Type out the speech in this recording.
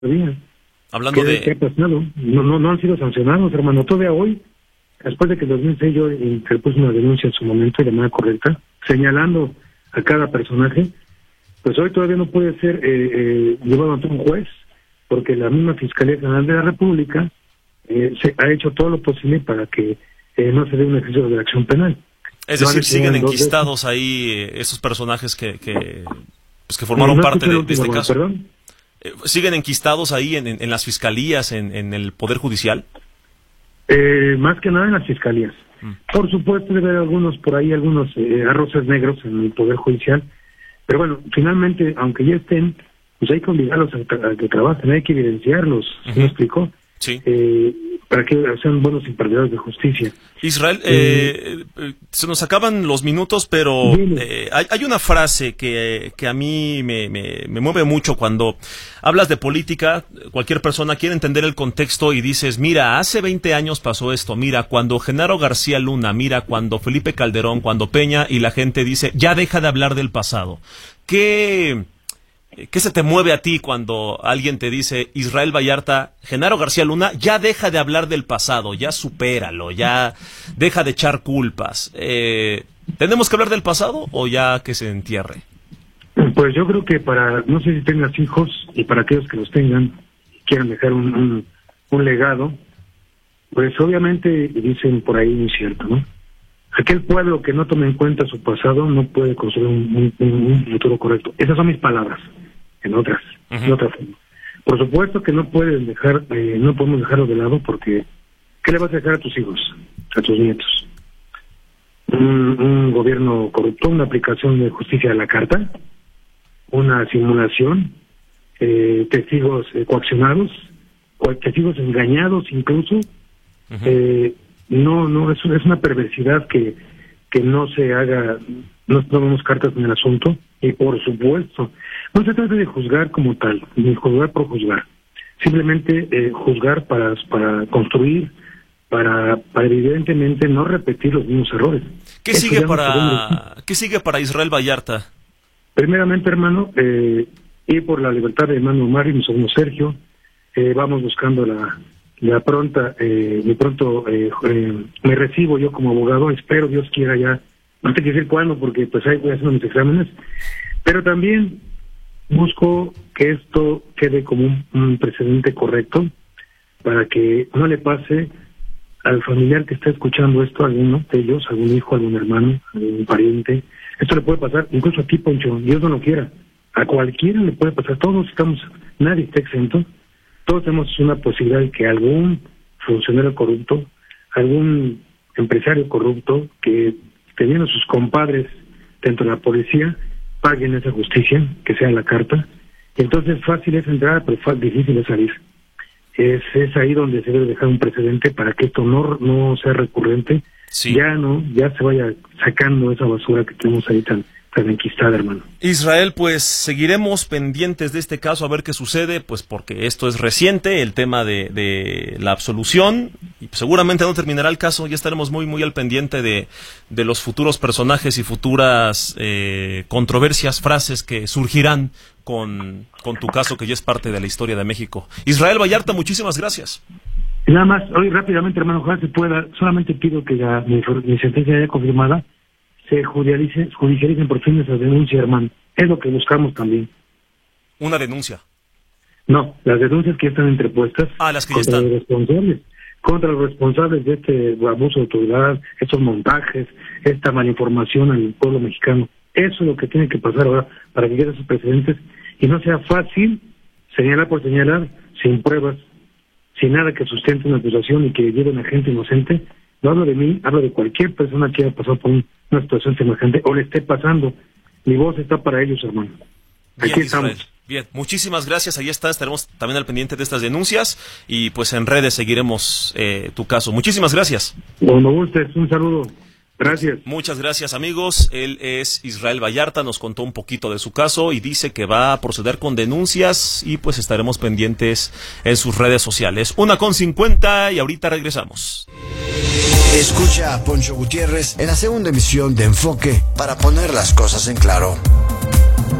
todavía. Hablando ¿Qué ha pasado? No han sido sancionados, hermano. Todavía hoy, después de que el 2006 yo interpuse una denuncia en su momento de manera correcta, señalando a cada personaje, pues hoy todavía no puede ser llevado ante un juez, porque la misma Fiscalía General de la República se ha hecho todo lo posible para que no se dé un ejercicio de la acción penal. Es decir, siguen enquistados ahí esos personajes que formaron parte de este caso. Perdón. ¿Siguen enquistados ahí en las fiscalías, en el Poder Judicial? Más que nada en las fiscalías. Por supuesto debe haber algunos por ahí, algunos arroces negros en el Poder Judicial, pero bueno, finalmente, aunque ya estén, pues hay que obligarlos a que trabajen, hay que evidenciarlos, ¿sí me explicó? Sí. Para que sean buenos impartidores de justicia. Israel, se nos acaban los minutos, pero hay una frase que a mí me mueve mucho cuando hablas de política. Cualquier persona quiere entender el contexto y dices, mira, hace 20 años pasó esto, mira, cuando Genaro García Luna, mira, cuando Felipe Calderón, cuando Peña, y la gente dice, ya deja de hablar del pasado. ¿Qué se te mueve a ti cuando alguien te dice, Israel Vallarta, Genaro García Luna, ya deja de hablar del pasado, ya supéralo, ya deja de echar culpas? ¿Tenemos que hablar del pasado o ya que se entierre? Pues yo creo que no sé si tengas hijos, y para aquellos que los tengan, quieran dejar un legado, pues obviamente dicen por ahí muy cierto, ¿no? Aquel pueblo que no tome en cuenta su pasado no puede construir un futuro correcto. Esas son mis palabras, en otra forma. Por supuesto que no podemos dejarlo de lado, porque ¿qué le vas a dejar a tus hijos, a tus nietos? Un gobierno corrupto, una aplicación de justicia a la carta, una simulación, testigos coaccionados, testigos engañados incluso. No, es una perversidad que no se haga, no tomemos cartas en el asunto, y por supuesto, no se trata de juzgar como tal, ni juzgar por juzgar, simplemente juzgar para construir, para evidentemente no repetir los mismos errores. ¿Qué sigue para Israel Vallarta? Primeramente, hermano, ir por la libertad de hermano Omar y mi sobrino Sergio. Vamos buscando me recibo yo como abogado, espero Dios quiera ya, no te quiero decir cuándo porque pues ahí voy haciendo mis exámenes, pero también busco que esto quede como un precedente correcto para que no le pase al familiar que está escuchando esto, a alguno de ellos, algún hijo, algún hermano, algún pariente. Esto le puede pasar incluso a ti, Poncho, Dios no lo quiera, a cualquiera le puede pasar, nadie está exento. Todos tenemos una posibilidad de que algún funcionario corrupto, algún empresario corrupto que teniendo sus compadres dentro de la policía, paguen esa justicia, que sea la carta. Y entonces fácil es entrar, pero difícil es salir. Es ahí donde se debe dejar un precedente para que esto no sea recurrente. Sí. Ya se vaya sacando esa basura que tenemos ahí tan enquistada, hermano. Israel, pues seguiremos pendientes de este caso a ver qué sucede, pues porque esto es reciente, el tema de la absolución, y seguramente no terminará el caso. Ya estaremos muy muy al pendiente de los futuros personajes y futuras controversias, frases que surgirán con tu caso, que ya es parte de la historia de México. Israel Vallarta, muchísimas gracias. Y nada más, hoy rápidamente, hermano, ojalá se pueda, solamente pido que mi sentencia haya confirmada, se judicialicen por fin esas denuncias, hermano. Es lo que buscamos también. ¿Una denuncia? No, las denuncias que están entrepuestas las que ya están. Contra los responsables de este abuso de autoridad, estos montajes, esta malinformación al pueblo mexicano. Eso es lo que tiene que pasar ahora para que queden esos precedentes y no sea fácil señalar por señalar, sin pruebas, sin nada que sustente una acusación y que lleve a una gente inocente. No hablo de mí, hablo de cualquier persona que haya pasado por una situación semejante o le esté pasando. Mi voz está para ellos, hermano. Bien, aquí estamos. Israel. Bien, muchísimas gracias. Ahí está, estaremos también al pendiente de estas denuncias y pues en redes seguiremos tu caso. Muchísimas gracias. Cuando gustes, un saludo. Gracias. Muchas gracias, amigos. Él es Israel Vallarta, nos contó un poquito de su caso y dice que va a proceder con denuncias y pues estaremos pendientes en sus redes sociales. 1:50 y ahorita regresamos. Escucha a Poncho Gutiérrez en la segunda emisión de Enfoque para poner las cosas en claro.